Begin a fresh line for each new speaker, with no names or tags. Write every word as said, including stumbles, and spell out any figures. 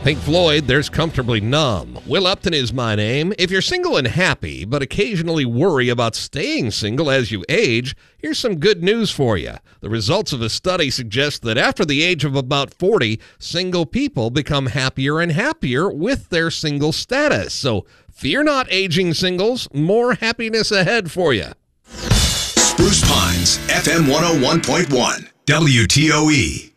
Pink Floyd, there's Comfortably Numb. Will Upton is my name. If you're single and happy, but occasionally worry about staying single as you age, here's some good news for you. The results of a study suggest that after the age of about forty, single people become happier and happier with their single status. So fear not, aging singles. More happiness ahead for you.
Spruce Pines, F M one oh one point one, W T O E.